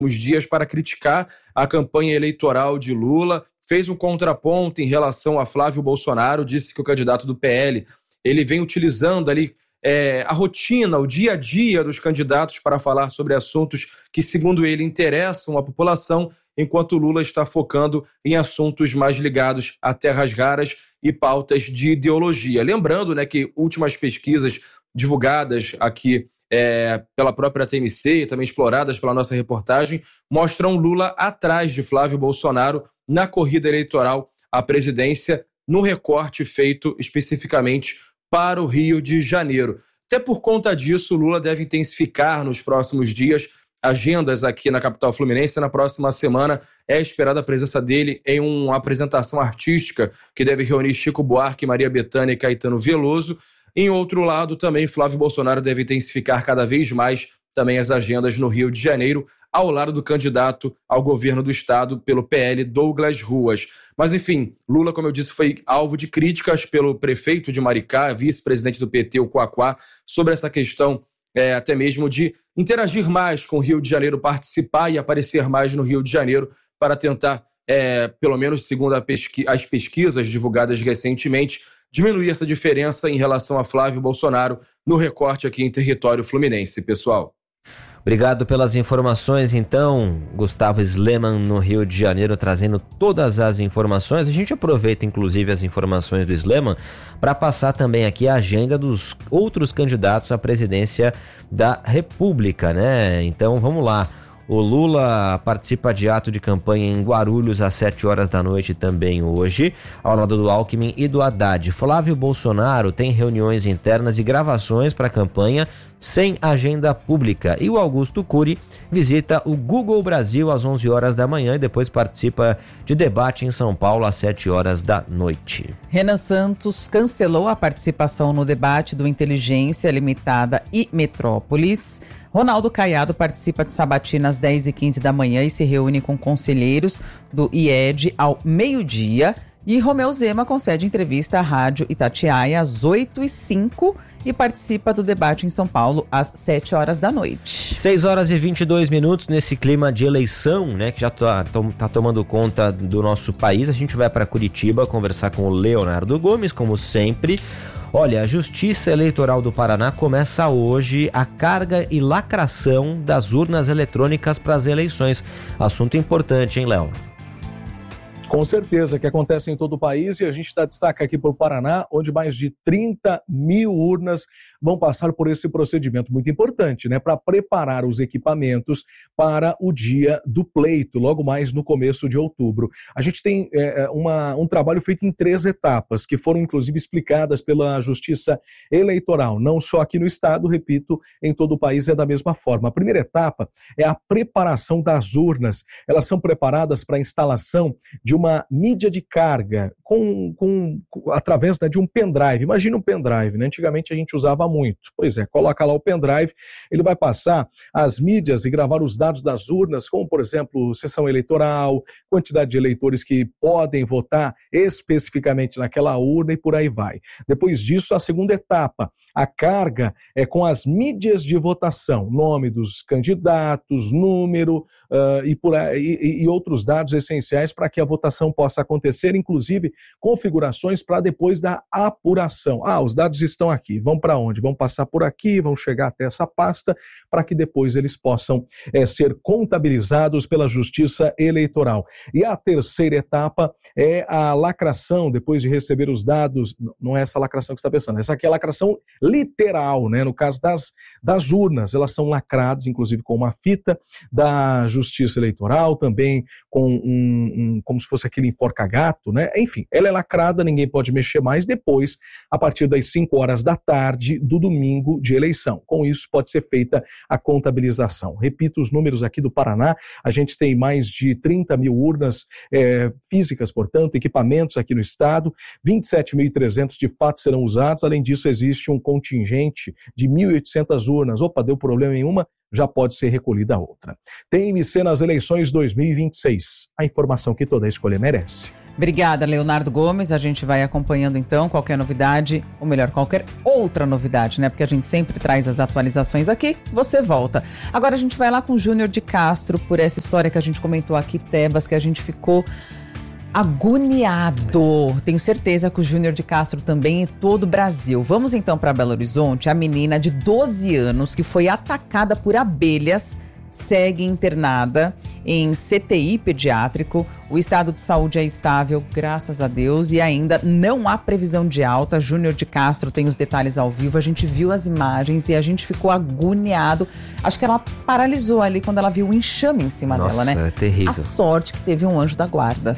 dias para criticar a campanha eleitoral de Lula, fez um contraponto em relação a Flávio Bolsonaro, disse que o candidato do PL ele vem utilizando ali a rotina, o dia a dia dos candidatos para falar sobre assuntos que, segundo ele, interessam à população, enquanto Lula está focando em assuntos mais ligados a terras raras e pautas de ideologia. Lembrando, né, que últimas pesquisas divulgadas aqui pela própria TMC e também exploradas pela nossa reportagem mostram Lula atrás de Flávio Bolsonaro na corrida eleitoral à presidência, no recorte feito especificamente para o Rio de Janeiro. Até por conta disso, Lula deve intensificar nos próximos dias agendas aqui na capital fluminense. Na próxima semana é esperada a presença dele em uma apresentação artística que deve reunir Chico Buarque, Maria Bethânia e Caetano Veloso. Em outro lado, também Flávio Bolsonaro deve intensificar cada vez mais também as agendas no Rio de Janeiro, ao lado do candidato ao governo do estado pelo PL, Douglas Ruas. Mas, enfim, Lula, como eu disse, foi alvo de críticas pelo prefeito de Maricá, vice-presidente do PT, o Quaquá, sobre essa questão até mesmo de interagir mais com o Rio de Janeiro, participar e aparecer mais no Rio de Janeiro para tentar, pelo menos segundo as pesquisas divulgadas recentemente, diminuir essa diferença em relação a Flávio Bolsonaro no recorte aqui em território fluminense, pessoal. Obrigado pelas informações, então, Gustavo Sleman, no Rio de Janeiro, trazendo todas as informações. A gente aproveita, inclusive, as informações do Sleman para passar também aqui a agenda dos outros candidatos à presidência da República, né? Então, vamos lá. O Lula participa de ato de campanha em Guarulhos às 7 horas da noite também hoje, ao lado do Alckmin e do Haddad. Flávio Bolsonaro tem reuniões internas e gravações para a campanha sem agenda pública. E o Augusto Cury visita o Google Brasil às 11 horas da manhã e depois participa de debate em São Paulo às 7 horas da noite. Renan Santos cancelou a participação no debate do Inteligência Limitada e Metrópolis. Ronaldo Caiado participa de sabatina às 10h15 da manhã e se reúne com conselheiros do IED ao meio-dia. E Romeu Zema concede entrevista à Rádio Itatiaia às 8h05 e participa do debate em São Paulo às 7 horas da noite. 6 horas e 22 minutos nesse clima de eleição, né, que já tá tomando conta do nosso país. A gente vai para Curitiba conversar com o Leonardo Gomes, como sempre. Olha, a Justiça Eleitoral do Paraná começa hoje a carga e lacração das urnas eletrônicas para as eleições. Assunto importante, hein, Léo? Com certeza, que acontece em todo o país, e a gente destaca aqui para o Paraná, onde mais de 30 mil urnas vão passar por esse procedimento muito importante, né, para preparar os equipamentos para o dia do pleito, logo mais no começo de outubro. A gente tem um trabalho feito em 3 etapas, que foram inclusive explicadas pela Justiça Eleitoral, não só aqui no estado, repito, em todo o país é da mesma forma. A primeira etapa é a preparação das urnas. Elas são preparadas para a instalação de uma mídia de carga através de um pendrive. Imagina um pendrive, né? Antigamente a gente usava muito. Pois é, coloca lá o pendrive, ele vai passar as mídias e gravar os dados das urnas, como, por exemplo, sessão eleitoral, quantidade de eleitores que podem votar especificamente naquela urna e por aí vai. Depois disso, a segunda etapa, a carga é com as mídias de votação, nome dos candidatos, número e outros dados essenciais para que a votação possa acontecer, inclusive configurações para depois da apuração. Os dados estão aqui, vão para onde? Vão passar por aqui, vão chegar até essa pasta para que depois eles possam ser contabilizados pela Justiça Eleitoral. E a terceira etapa é a lacração, depois de receber os dados, não é essa lacração que você está pensando, essa aqui é a lacração literal, né? No caso das urnas, elas são lacradas, inclusive com uma fita da Justiça Eleitoral, também com como se fosse aquele enforca-gato, né? Enfim, ela é lacrada, ninguém pode mexer mais depois, a partir das 5 horas da tarde do domingo de eleição. Com isso, pode ser feita a contabilização. Repito os números aqui do Paraná, a gente tem mais de 30 mil urnas físicas, portanto, equipamentos aqui no estado, 27.300 de fato serão usados, além disso existe um contingente de 1.800 urnas. Opa, deu problema em uma, já pode ser recolhida outra. TMC nas eleições 2026. A informação que toda escolha merece. Obrigada, Leonardo Gomes. A gente vai acompanhando então qualquer novidade, ou melhor, qualquer outra novidade, né? Porque a gente sempre traz as atualizações aqui, você volta. Agora a gente vai lá com o Júnior de Castro por essa história que a gente comentou aqui, Tebas, que a gente ficou agoniado. Tenho certeza que o Júnior de Castro também e todo o Brasil. Vamos então para Belo Horizonte. A menina de 12 anos que foi atacada por abelhas segue internada em CTI pediátrico. O estado de saúde é estável, graças a Deus, e ainda não há previsão de alta. Júnior de Castro tem os detalhes ao vivo. A gente viu as imagens e a gente ficou agoniado. Acho que ela paralisou ali quando ela viu o enxame em cima dela, né? Nossa, é terrível. A sorte que teve um anjo da guarda.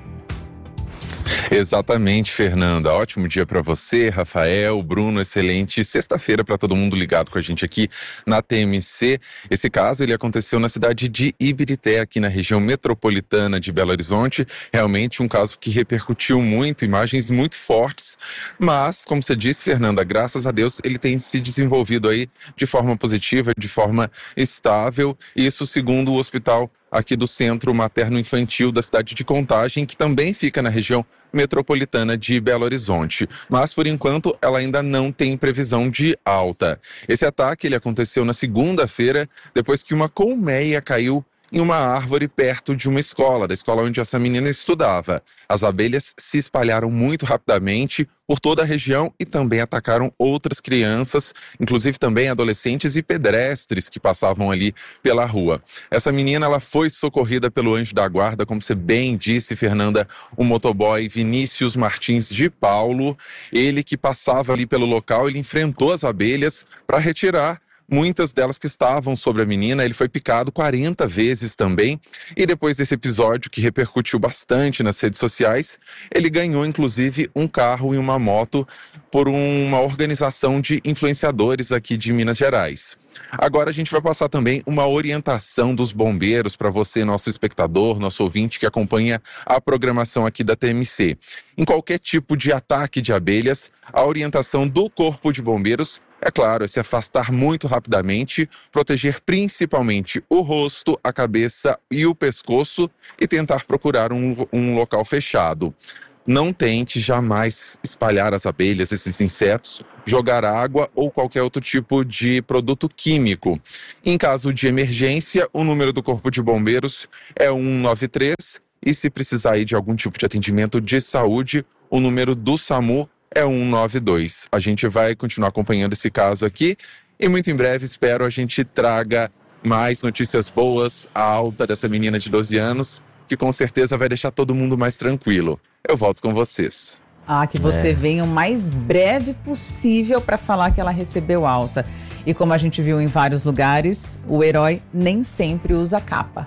Exatamente, Fernanda. Ótimo dia para você, Rafael, Bruno, excelente sexta-feira para todo mundo ligado com a gente aqui na TMC. Esse caso, ele aconteceu na cidade de Ibirité, aqui na região metropolitana de Belo Horizonte. Realmente um caso que repercutiu muito, imagens muito fortes, mas, como você disse, Fernanda, graças a Deus, ele tem se desenvolvido aí de forma positiva, de forma estável, isso segundo o hospital aqui do Centro Materno Infantil da cidade de Contagem, que também fica na região metropolitana de Belo Horizonte. Mas, por enquanto, ela ainda não tem previsão de alta. Esse ataque ele aconteceu na segunda-feira, depois que uma colmeia caiu em uma árvore perto de uma escola, da escola onde essa menina estudava. As abelhas se espalharam muito rapidamente por toda a região e também atacaram outras crianças, inclusive também adolescentes e pedestres que passavam ali pela rua. Essa menina ela foi socorrida pelo anjo da guarda, como você bem disse, Fernanda, o motoboy Vinícius Martins de Paulo. Ele que passava ali pelo local, ele enfrentou as abelhas para retirar muitas delas que estavam sobre a menina. Ele foi picado 40 vezes também, e depois desse episódio que repercutiu bastante nas redes sociais, ele ganhou inclusive um carro e uma moto por uma organização de influenciadores aqui de Minas Gerais. Agora a gente vai passar também uma orientação dos bombeiros para você, nosso espectador, nosso ouvinte que acompanha a programação aqui da TMC. Em qualquer tipo de ataque de abelhas, a orientação do Corpo de Bombeiros é claro, é se afastar muito rapidamente, proteger principalmente o rosto, a cabeça e o pescoço e tentar procurar um local fechado. Não tente jamais espalhar as abelhas, esses insetos, jogar água ou qualquer outro tipo de produto químico. Em caso de emergência, o número do Corpo de Bombeiros é 193 e se precisar aí de algum tipo de atendimento de saúde, o número do SAMU é 192. A gente vai continuar acompanhando esse caso aqui e muito em breve espero a gente traga mais notícias boas, a alta dessa menina de 12 anos, que com certeza vai deixar todo mundo mais tranquilo. Eu volto com vocês. Que você venha o mais breve possível para falar que ela recebeu alta. E como a gente viu em vários lugares, o herói nem sempre usa capa.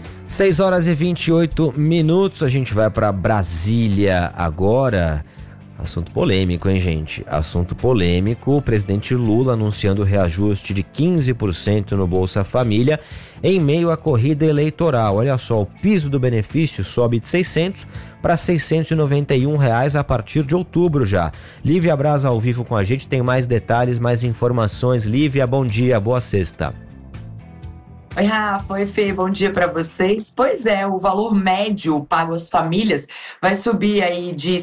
6h28, a gente vai para Brasília agora. Assunto polêmico, hein, gente? Assunto polêmico. O presidente Lula anunciando reajuste de 15% no Bolsa Família em meio à corrida eleitoral. Olha só, o piso do benefício sobe de R$600 para R$691 a partir de outubro já. Lívia Braz ao vivo com a gente, tem mais detalhes, mais informações. Lívia, bom dia, boa sexta. Oi, Rafa, oi, Fê, bom dia para vocês. Pois é, o valor médio pago às famílias vai subir aí de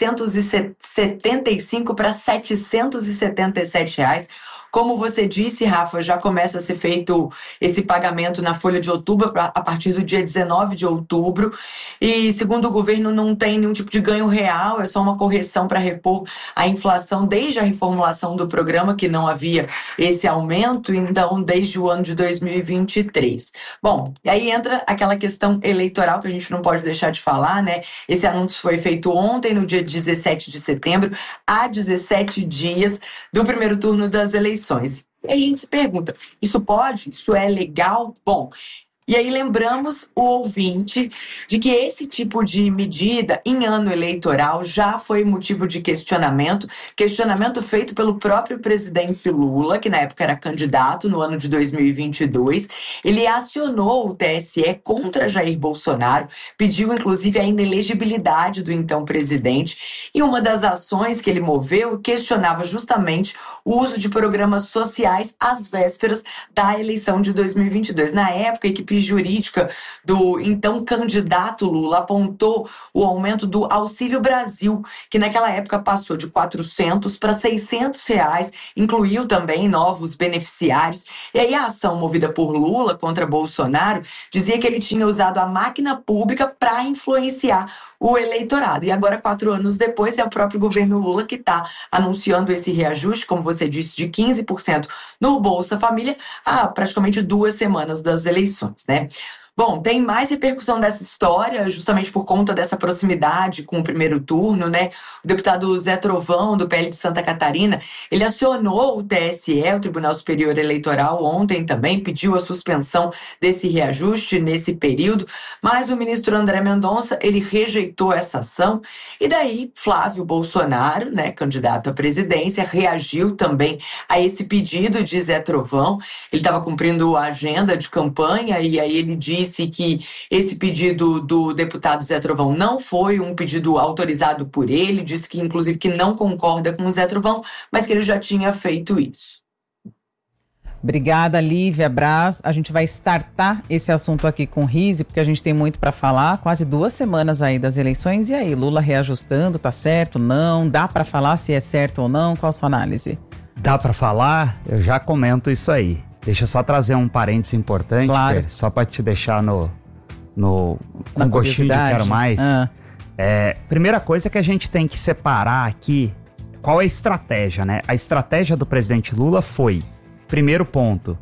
R$675 para R$777. Como você disse, Rafa, já começa a ser feito esse pagamento na folha de outubro a partir do dia 19 de outubro. E, segundo o governo, não tem nenhum tipo de ganho real, é só uma correção para repor a inflação desde a reformulação do programa, que não havia esse aumento, então, desde o ano de 2023. Bom, e aí entra aquela questão eleitoral que a gente não pode deixar de falar, né? Esse anúncio foi feito ontem, no dia 17 de setembro, há 17 dias do primeiro turno das eleições. E a gente se pergunta, isso pode? Isso é legal? Bom, E aí lembramos o ouvinte de que esse tipo de medida em ano eleitoral já foi motivo de questionamento feito pelo próprio presidente Lula, que na época era candidato no ano de 2022. Ele acionou o TSE contra Jair Bolsonaro, pediu inclusive a inelegibilidade do então presidente, e uma das ações que ele moveu questionava justamente o uso de programas sociais às vésperas da eleição de 2022. Na época, a equipe jurídica do então candidato Lula apontou o aumento do Auxílio Brasil, que naquela época passou de R$400 para R$600, incluiu também novos beneficiários. E aí a ação movida por Lula contra Bolsonaro dizia que ele tinha usado a máquina pública para influenciar o eleitorado. E agora, 4 anos depois, é o próprio governo Lula que está anunciando esse reajuste, como você disse, de 15% no Bolsa Família, há praticamente 2 semanas das eleições, né? Bom, tem mais repercussão dessa história, justamente por conta dessa proximidade com o primeiro turno, né? O deputado Zé Trovão, do PL de Santa Catarina, ele acionou o TSE, o Tribunal Superior Eleitoral, ontem também, pediu a suspensão desse reajuste nesse período, mas o ministro André Mendonça, ele rejeitou essa ação, e daí Flávio Bolsonaro, né, candidato à presidência, reagiu também a esse pedido de Zé Trovão. Ele estava cumprindo a agenda de campanha, e aí ele disse que esse pedido do deputado Zé Trovão não foi um pedido autorizado por ele, disse que inclusive que não concorda com o Zé Trovão, mas que ele já tinha feito isso. Obrigada, Lívia Braz. A gente vai startar esse assunto aqui com o Rizzi, porque a gente tem muito para falar, quase 2 semanas aí das eleições. E aí, Lula reajustando, tá certo, não? Dá para falar se é certo ou não? Qual a sua análise? Dá para falar? Eu já comento isso aí. Deixa eu só trazer um parênteses importante, claro. Fer, só para te deixar com gostinho de quero mais. Primeira coisa que a gente tem que separar aqui, qual é a estratégia, né? A estratégia do presidente Lula foi, primeiro ponto,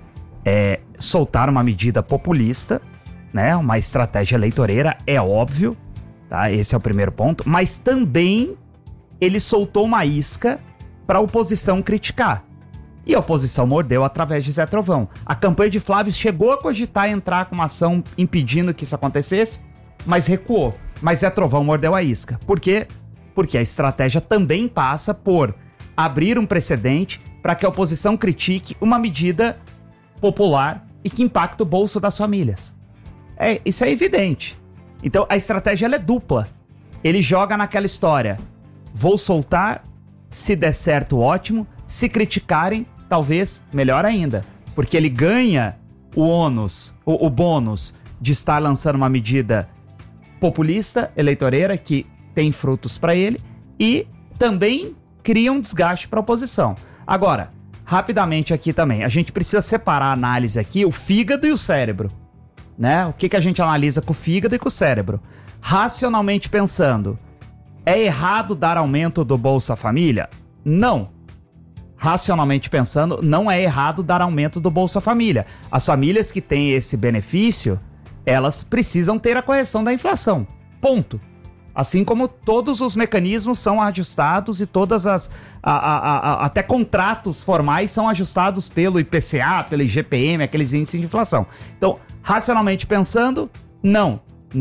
soltar uma medida populista, né? Uma estratégia eleitoreira, é óbvio, tá? Esse é o primeiro ponto, mas também ele soltou uma isca para a oposição criticar. E a oposição mordeu através de Zé Trovão. A campanha de Flávio chegou a cogitar entrar com uma ação impedindo que isso acontecesse, mas recuou. Mas Zé Trovão mordeu a isca. Por quê? Porque a estratégia também passa por abrir um precedente para que a oposição critique uma medida popular e que impacta o bolso das famílias. Isso é evidente. Então a estratégia ela é dupla. Ele joga naquela história. Vou soltar, se der certo, ótimo. Se criticarem, talvez melhor ainda, porque ele ganha o ônus, o bônus de estar lançando uma medida populista, eleitoreira, que tem frutos para ele, e também cria um desgaste para a oposição. Agora, rapidamente aqui também, a gente precisa separar a análise aqui, o fígado e o cérebro, né? O que a gente analisa com o fígado e com o cérebro? Racionalmente pensando, é errado dar aumento do Bolsa Família? Não. Racionalmente pensando, não é errado dar aumento do Bolsa Família. As famílias que têm esse benefício, elas precisam ter a correção da inflação. Ponto. Assim como todos os mecanismos são ajustados e todas até contratos formais são ajustados pelo IPCA, pelo IGPM, aqueles índices de inflação. Então, racionalmente pensando, não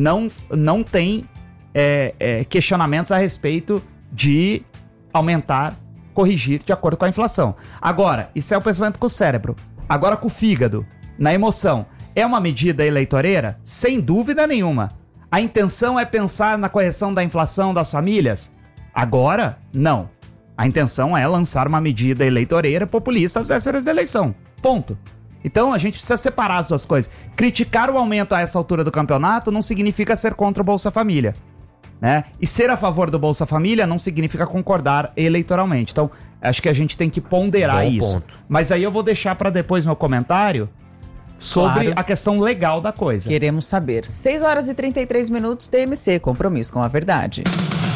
tem questionamentos a respeito de aumentar, corrigir de acordo com a inflação. Agora, isso é o pensamento com o cérebro. Agora com o fígado, na emoção. É uma medida eleitoreira? Sem dúvida nenhuma. A intenção é pensar na correção da inflação das famílias? Agora, não. A intenção é lançar uma medida eleitoreira populista às vésperas da eleição. Ponto. Então a gente precisa separar as duas coisas. Criticar o aumento a essa altura do campeonato não significa ser contra o Bolsa Família, né? E ser a favor do Bolsa Família não significa concordar eleitoralmente. Então, acho que a gente tem que ponderar isso. Ponto. Mas aí eu vou deixar para depois meu comentário sobre a questão legal da coisa. Queremos saber. 6h33, TMC, compromisso com a verdade.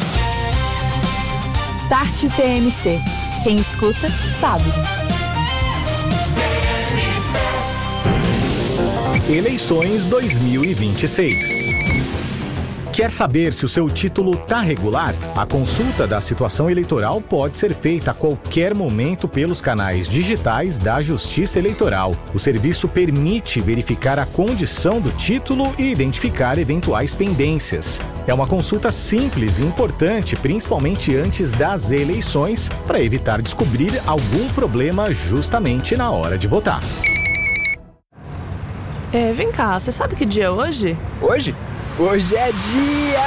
Start TMC. Quem escuta, sabe. Eleições 2026. Quer saber se o seu título está regular? A consulta da situação eleitoral pode ser feita a qualquer momento pelos canais digitais da Justiça Eleitoral. O serviço permite verificar a condição do título e identificar eventuais pendências. É uma consulta simples e importante, principalmente antes das eleições, para evitar descobrir algum problema justamente na hora de votar. Vem cá, você sabe que dia é hoje? Hoje? Hoje é dia